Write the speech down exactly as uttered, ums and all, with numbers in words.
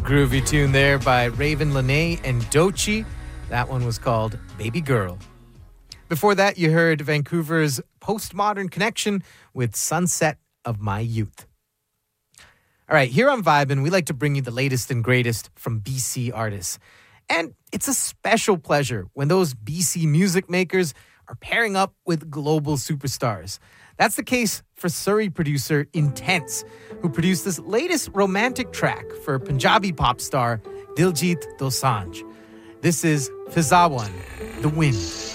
Groovy tune there by Raven Lene and Doechii. That one was called Baby Girl. Before that, you heard Vancouver's Postmodern Connection with Sunset of My Youth. All right, here on Vibin', we like to bring you the latest and greatest from B C artists. And it's a special pleasure when those B C music makers are pairing up with global superstars. That's the case for Surrey producer Intense, who produced this latest romantic track for Punjabi pop star Diljit Dosanjh. This is Fizawan, The Wind.